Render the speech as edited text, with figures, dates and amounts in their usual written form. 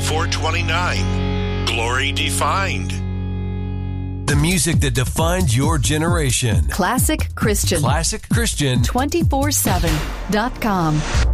429. Glory Defined. The music that defined your generation. Classic Christian. Classic Christian. 247.com.